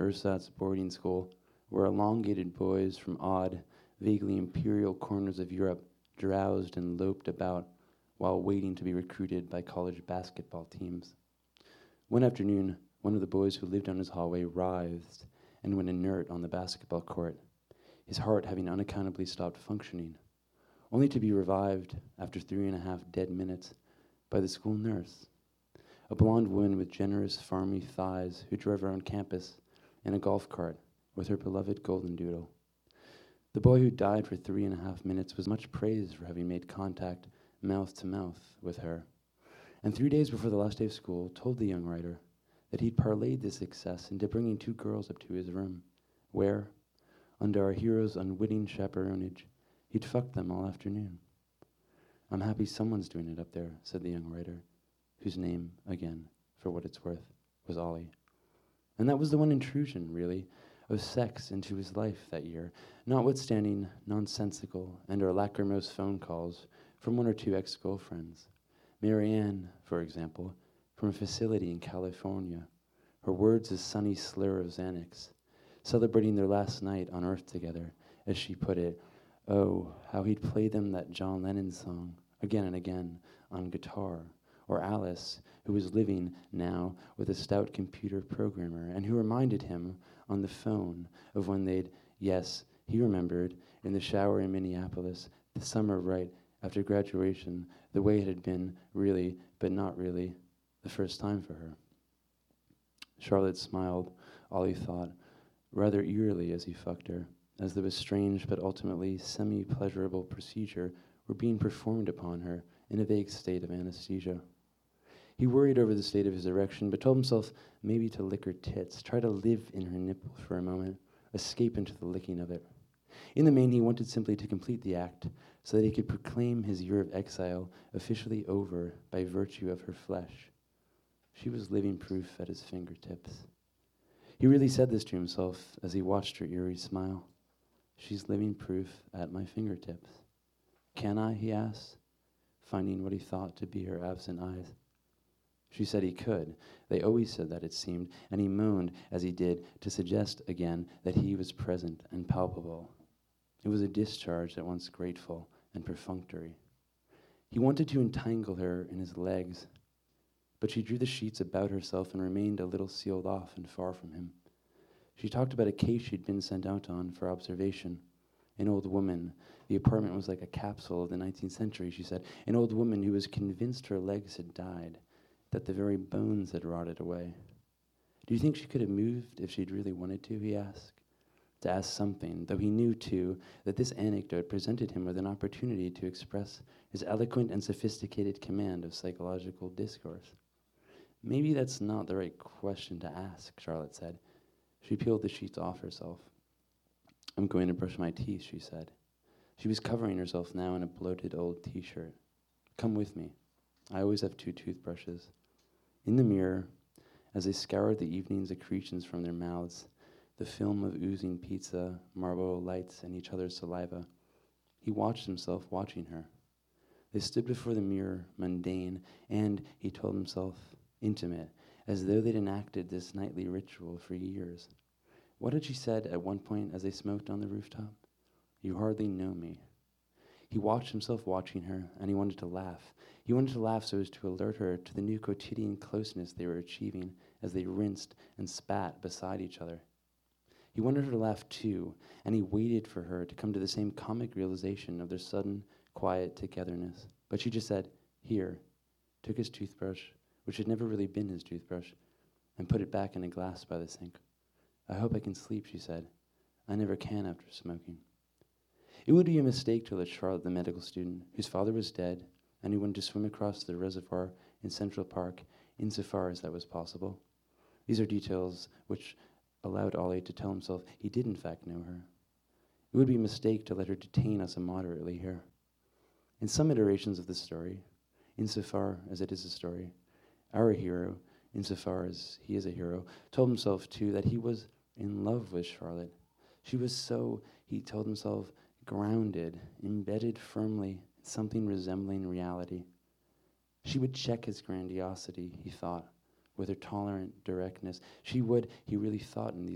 ersatz boarding school, where elongated boys from odd, vaguely imperial corners of Europe drowsed and loped about while waiting to be recruited by college basketball teams. One afternoon, one of the boys who lived down his hallway writhed and went inert on the basketball court, his heart having unaccountably stopped functioning, only to be revived after 3.5 dead minutes by the school nurse, a blonde woman with generous, farmy thighs who drove around campus in a golf cart with her beloved golden doodle. The boy who died for 3.5 minutes was much praised for having made contact mouth to mouth with her, and 3 days before the last day of school told the young writer that he'd parlayed this success into bringing 2 girls up to his room, where, under our hero's unwitting chaperonage, he'd fucked them all afternoon. "I'm happy someone's doing it up there," said the young writer, whose name, again, for what it's worth, was Ollie. And that was the one intrusion, really, of sex into his life that year, notwithstanding nonsensical and/or lachrymose phone calls from 1 or 2 ex-girlfriends. Marianne, for example, from a facility in California, her words a sunny slur of Xanax, celebrating their last night on Earth together, as she put it. Oh, how he'd play them that John Lennon song, again and again, on guitar. Or Alice, who was living now with a stout computer programmer, and who reminded him on the phone of when they'd, yes, he remembered, in the shower in Minneapolis, the summer right after graduation, the way it had been, really, but not really, the first time for her. Charlotte smiled, Ollie thought, rather eerily as he fucked her, as though a strange but ultimately semi-pleasurable procedure were being performed upon her in a vague state of anesthesia. He worried over the state of his erection, but told himself maybe to lick her tits, try to live in her nipple for a moment, escape into the licking of it. In the main, he wanted simply to complete the act so that he could proclaim his year of exile officially over by virtue of her flesh. She was living proof at his fingertips. He really said this to himself as he watched her eerie smile. She's living proof at my fingertips. Can I, he asked, finding what he thought to be her absent eyes. She said he could. They always said that, it seemed, and he moaned as he did to suggest again that he was present and palpable. It was a discharge at once grateful and perfunctory. He wanted to entangle her in his legs, but she drew the sheets about herself and remained a little sealed off and far from him. She talked about a case she'd been sent out on for observation. An old woman. The apartment was like a capsule of the 19th century, she said. An old woman who was convinced her legs had died, that the very bones had rotted away. Do you think she could have moved if she'd really wanted to, he asked. To ask something, though he knew, too, that this anecdote presented him with an opportunity to express his eloquent and sophisticated command of psychological discourse. Maybe that's not the right question to ask, Charlotte said. She peeled the sheets off herself. I'm going to brush my teeth, she said. She was covering herself now in a bloated old t-shirt. Come with me. I always have 2 toothbrushes. In the mirror, as they scoured the evening's accretions from their mouths, the film of oozing pizza, Marlboro Lights, and each other's saliva, he watched himself watching her. They stood before the mirror, mundane, and, he told himself, intimate, as though they'd enacted this nightly ritual for years. What had she said at one point as they smoked on the rooftop? You hardly know me. He watched himself watching her, and he wanted to laugh. He wanted to laugh so as to alert her to the new quotidian closeness they were achieving as they rinsed and spat beside each other. He wanted her to laugh too, and he waited for her to come to the same comic realization of their sudden, quiet togetherness. But she just said, here, took his toothbrush, which had never really been his toothbrush, and put it back in a glass by the sink. I hope I can sleep, she said. I never can after smoking. It would be a mistake to let Charlotte, the medical student, whose father was dead, and who wanted to swim across the reservoir in Central Park, insofar as that was possible. These are details which allowed Ollie to tell himself he did in fact know her. It would be a mistake to let her detain us immoderately here. In some iterations of the story, insofar as it is a story, our hero, insofar as he is a hero, told himself too that he was in love with Charlotte. She was so, he told himself, grounded, embedded firmly in something resembling reality. She would check his grandiosity, he thought, with her tolerant directness. She would, he really thought in these